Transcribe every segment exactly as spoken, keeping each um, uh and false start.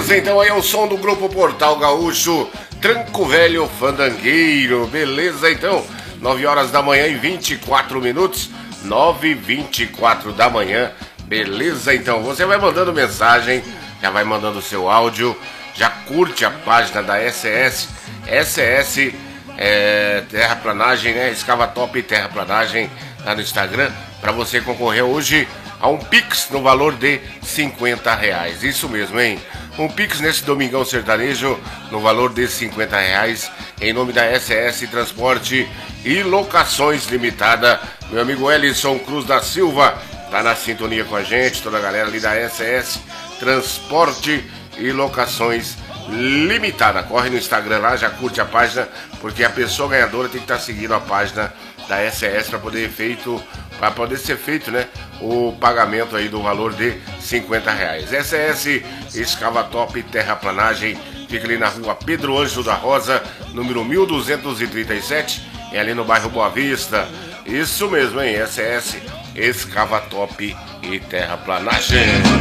Beleza, então aí é o som do Grupo Portal Gaúcho, Tranco Velho Fandangueiro. Beleza, então, nove horas da manhã e vinte e quatro minutos, nove e vinte e quatro da manhã. Beleza, então, você vai mandando mensagem, já vai mandando seu áudio, já curte a página da S S, S S é, Terraplanagem, né? Escavatop Terraplanagem lá no Instagram, para você concorrer hoje a um Pix no valor de cinquenta reais. Isso mesmo, hein? Um Pix nesse Domingão Sertanejo no valor de cinquenta reais, em nome da S S Transporte e Locações Limitada. Meu amigo Ellison Cruz da Silva tá na sintonia com a gente, toda a galera ali da S S Transporte e Locações Limitada. Corre no Instagram lá, já curte a página, porque a pessoa ganhadora tem que estar seguindo a página da S S para poder feito, para poder ser feito, né, o pagamento aí do valor de cinquenta reais. S S Escavatop Terraplanagem, fica ali na rua Pedro Ângelo da Rosa, número mil duzentos e trinta e sete, é ali no bairro Boa Vista. Isso mesmo, hein? S S Escavatop e Terraplanagem.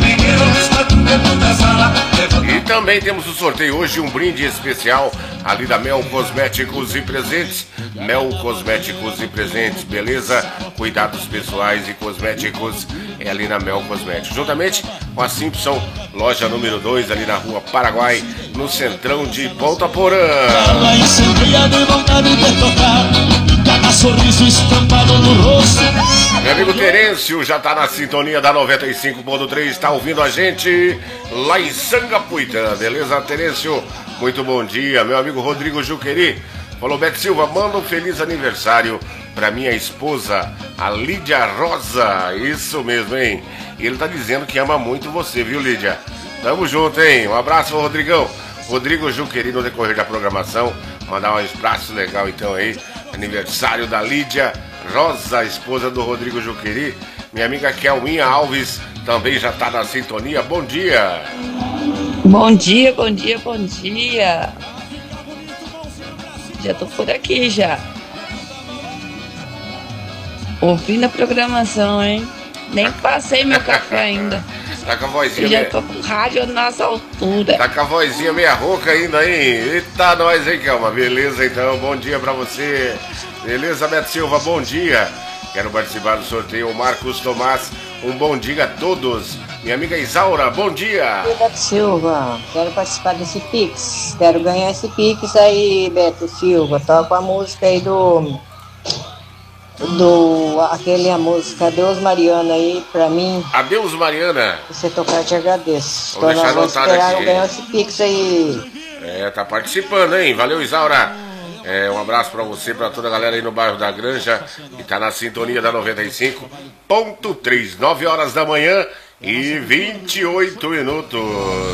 E também temos o sorteio hoje, um brinde especial ali da Mel Cosméticos e Presentes. Mel Cosméticos e Presentes, beleza? Cuidados pessoais e cosméticos é ali na Mel Cosméticos, juntamente com a Simpson, loja número dois, ali na rua Paraguai, no centrão de Ponta Porã. Sorriso estampado no rosto. Meu amigo Terêncio já tá na sintonia da noventa e cinco ponto três, tá ouvindo a gente lá em Sangapuitã, beleza, Terêncio? Muito bom dia. Meu amigo Rodrigo Juqueri falou: Beto Silva, manda um feliz aniversário pra minha esposa, a Lídia Rosa. Isso mesmo, hein? E ele tá dizendo que ama muito você, viu, Lídia? Tamo junto, hein? Um abraço, Rodrigão. Rodrigo Juqueri, no decorrer da programação, mandar um abraço legal então aí. Aniversário da Lídia Rosa, esposa do Rodrigo Juqueri. Minha amiga Kelminha Alves também já tá na sintonia. Bom dia. Bom dia, bom dia, bom dia. Já tô por aqui já. Ouvindo a programação, hein? Nem passei meu café ainda. Tá com a vozinha Eu já meia... tô com o rádio na nossa altura. Tá com a vozinha meia rouca ainda, hein? Eita, nós, hein, Kelma? Beleza, então. Bom dia pra você. Beleza, Beto Silva? Bom dia. Quero participar do sorteio. O Marcos Tomás, um bom dia a todos. Minha amiga Isaura, bom dia. Oi, Beto Silva. Quero participar desse Pix. Quero ganhar esse Pix aí, Beto Silva. Toca a música aí do... do aquele a música Adeus Mariana aí pra mim. Adeus Mariana. Você tocar, te agradeço. Vou deixar vou anotado esperar aqui. ganhar esse Pix aí. É, tá participando, hein? Valeu, Isaura. É, um abraço pra você, pra toda a galera aí no bairro da Granja, que tá na sintonia da noventa e cinco ponto três. nove horas da manhã e vinte e oito minutos.